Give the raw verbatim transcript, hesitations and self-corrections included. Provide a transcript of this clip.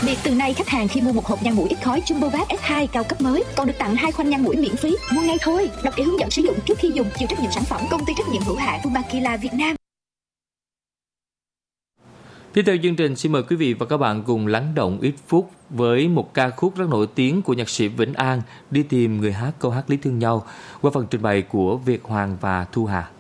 biệt, từ nay khách hàng khi mua một hộp nhang mũi ít khói Jumbovac ét hai cao cấp mới còn được tặng hai khoanh nhang mũi miễn phí. Mua ngay thôi. Đọc kỹ hướng dẫn sử dụng trước khi dùng. Chịu trách nhiệm sản phẩm công ty trách nhiệm hữu hạn Fumakila Việt Nam. Tiếp theo chương trình, xin mời quý vị và các bạn cùng lắng động ít phút với một ca khúc rất nổi tiếng của nhạc sĩ Vĩnh An, Đi tìm người hát câu hát Lý Thương Nhau, qua phần trình bày của Việt Hoàng và Thu Hà.